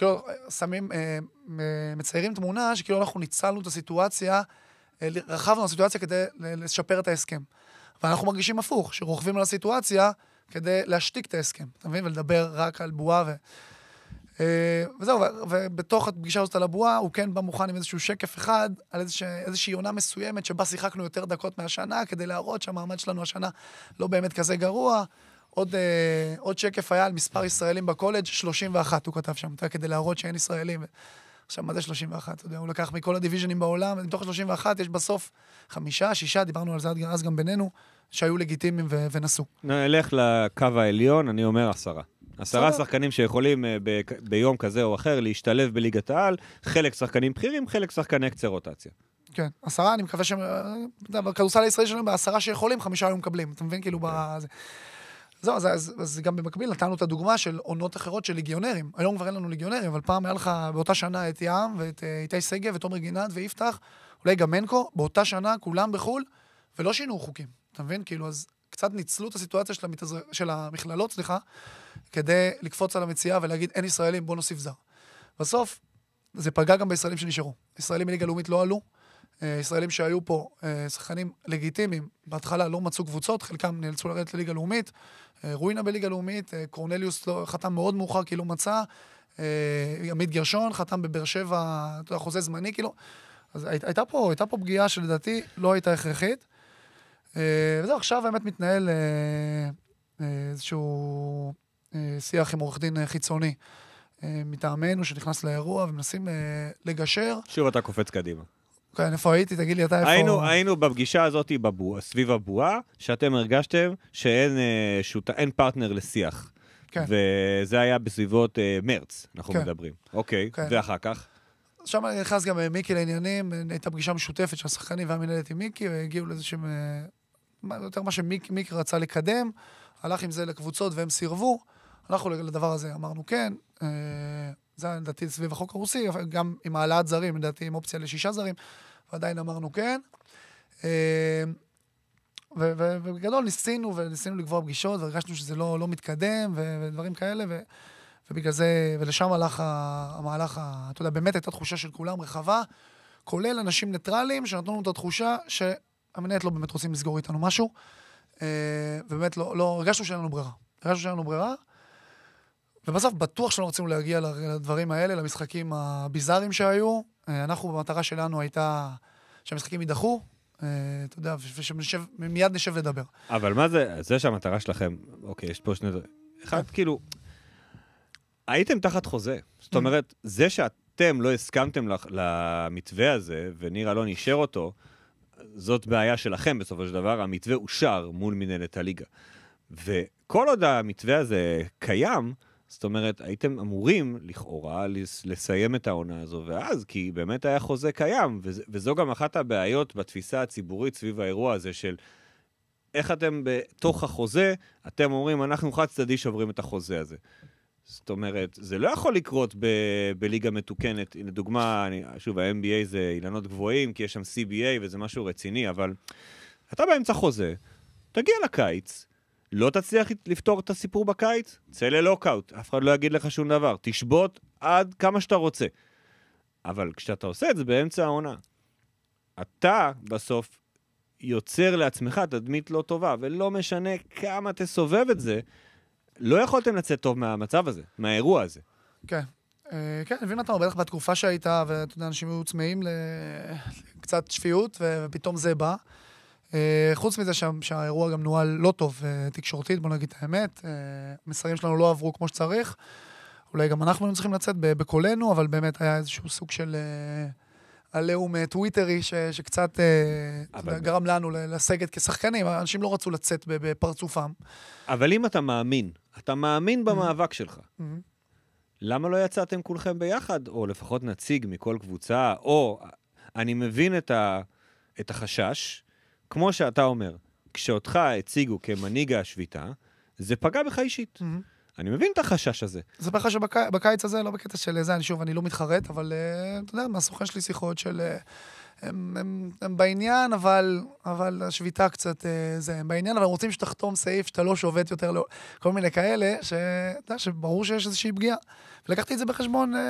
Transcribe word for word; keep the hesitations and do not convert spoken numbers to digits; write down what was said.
כאילו, שמים, מציירים תמונה שכאילו אנחנו ניצלנו את הסיטואציה, רחבנו הסיטואציה כדי לשפר את ההסכם. ואנחנו מרגישים הפוך, שרוכבים על הסיטואציה כדי להשתיק את ההסכם, אתה מבין? ולדבר רק על בועה ו... וזהו, ובתוך הפגישה הזאת על הבועה, הוא כן בא מוכן עם איזשהו שקף אחד, על איזושהי עונה מסוימת, שבה שיחקנו יותר דקות מהשנה, כדי להראות שהמעמד שלנו השנה לא באמת כזה גרוע. עוד, עוד שקף היה על מספר ישראלים בקולג', שלושים ואחת הוא כתב שם, כדי להראות שאין ישראלים. עכשיו, מה זה שלושים ואחת? אתה יודע, הוא לקח מכל הדיוויז'נים בעולם, מתוך שלושים ואחת יש בסוף חמישה, שישה, דיברנו על זה אז גם בינינו, שהיו לגיטימיים ו- ונסו. נלך לקו העליון, אני אומר עשרה. עשרה שחקנים שיכולים ב- ביום כזה או אחר להשתלב בליגת העל, חלק שחקנים בכירים, חלק שחקני קצה רוטציה. כן, עשרה, אני מקווה ש... בכדורסל הישראלי שלנו, בעשרה שיכולים, חמישה היו מקבלים. אתה מבין? כאילו, בזה. זהו, אז, אז, אז גם במקביל נתנו את הדוגמה של עונות אחרות של ליגיונרים. היום כבר אין לנו ליגיונרים, אבל פעם היה לך באותה שנה את ים, ואת איתי סגב, ואת עומר גינת, ויפתח, אולי גם מנקו, באותה שנה כולם בחול, ולא שינו חוקים. אתה מבין? כאילו, אז קצת ניצלו את הסיטואציה של, המתזר... של המכללות, סליחה, כדי לקפוץ על המציאה ולהגיד, אין ישראלים, בוא נוסיף זר. בסוף, זה פגע גם בישראלים שנשארו. ישראלים מליגה לאומית לא עלו, ישראלים שהיו פה, שחקנים לגיטימיים, בהתחלה לא מצאו קבוצות, חלקם נאלצו לרדת לליגה לאומית, רוינה בליגה לאומית, קורנליוס לא, חתם מאוד מאוחר, כאילו מצא, עמית גרשון, חתם בבאר שבע, חוזה זמני, כאילו, אז הייתה פה, הייתה פה פגיעה שלדעתי לא הייתה הכרחית, וזהו, עכשיו באמת מתנהל איזשהו שיח עם עורך דין חיצוני, מטעמנו שנכנס לאירוע, ומנסים לגשר. שוב אתה קופץ קדימה. כן, איפה הייתי? תגיד לי, אתה איפה... היינו, היינו בפגישה הזאת בבועה, סביב הבועה, שאתם הרגשתם שאין שות... אין פרטנר לשיח. כן. וזה היה בסביבות אה, מרץ, אנחנו כן. מדברים. אוקיי, כן. ואחר כך? שם נכנס גם מיקי לעניינים, הייתה פגישה משותפת של השחקנים והמנהלת עם מיקי, והגיעו לאיזה שהם... יותר מה שמיקי מיק רצה לקדם, הלך עם זה לקבוצות והם סירבו. אנחנו לדבר הזה אמרנו כן, אה, זה היה לדעתי סביב החוק הרוסי, גם עם העלאת זרים, לדעתי עם אופציה לשישה זרים, ועדיין אמרנו כן. ובגדול ניסינו, וניסינו לקבוע פגישות, והרגשנו שזה לא, לא מתקדם, ודברים כאלה, ו, ובגלל זה, ולשם הלך המהלך, אתה יודע, באמת הייתה תחושה של כולם רחבה, כולל אנשים ניטרליים, שנתנו לנו את התחושה שהמנהלת לא באמת רוצים לסגור איתנו משהו, ובאמת לא, לא, הרגשנו שאין לנו ברירה. הרגשנו שאין לנו ברירה, ובסוף בטוח שלא רצינו להגיע לדברים האלה, למשחקים הביזאריים שהיו. אנחנו, במטרה שלנו הייתה שהמשחקים יידחו, אתה יודע, ומיד נשב לדבר. אבל מה זה, זה שהמטרה שלכם, אוקיי, יש פה שני דברים. אחד, כאילו, הייתם תחת חוזה. זאת אומרת, זה שאתם לא הסכמתם למתווה הזה, וניר אלון אישר אותו, זאת בעיה שלכם בסופו של דבר, המתווה אושר מול מנהלת הליגה. וכל עוד המתווה הזה קיים, זאת אומרת, הייתם אמורים לכאורה לסיים את העונה הזו, ואז, כי באמת היה חוזה קיים, וזו גם אחת הבעיות בתפיסה הציבורית סביב האירוע הזה של איך אתם בתוך החוזה, אתם אומרים, אנחנו חד צדדי שעוברים את החוזה הזה. זאת אומרת, זה לא יכול לקרות ב- בליגה מתוקנת. לדוגמה, אני, שוב, ה-אם בי איי זה אילנות גבוהים, כי יש שם סי בי איי וזה משהו רציני, אבל אתה באמצע חוזה, תגיע לקיץ, לא תצליח לפתור את הסיפור בקיץ, צא ללוקאוט, אף אחד לא יגיד לך שום דבר, תשבות עד כמה שאתה רוצה. אבל כשאתה עושה את זה באמצע העונה, אתה בסוף יוצר לעצמך תדמית לא טובה, ולא משנה כמה תסובב את זה, לא יכולתם לצאת טוב מהמצב הזה, מהאירוע הזה. כן. כן, מבין אתה, בטח בתקופה שהייתה, ואתה יודע, אנשים היו צמאים לקצת שפיות, ופתאום זה בא. חוץ מזה שהאירוע גם נועל לא טוב תקשורתית, בוא נגיד את האמת, המסרים שלנו לא עברו כמו שצריך, אולי גם אנחנו היינו צריכים לצאת בקולנו, אבל באמת היה איזשהו סוג של עליהום טוויטרי שקצת גרם לנו לסגת כשחקנים, אנשים לא רצו לצאת בפרצופם. אבל אם אתה מאמין, אתה מאמין במאבק שלך, למה לא יצאתם כולכם ביחד, או לפחות נציג מכל קבוצה, או אני מבין את החשש, כמו שאתה אומר, כשאותך הציגו כמנהיג השביתה, זה פגע בך אישית. Mm-hmm. אני מבין את החשש הזה. זה פגע שבקיץ הזה, לא בקטע של זה, אני שוב, אני לא מתחרט, אבל אתה יודע, מהסוכן שלי שיחות של... הם, הם, הם בעניין, אבל, אבל השביתה קצת זה, הם בעניין, אבל הם רוצים שתחתום סעיף שאתה לא שובת יותר, לא, כל מיני כאלה, שאתה יודע, שברור שיש איזושהי פגיעה. ולקחתי את זה בחשבון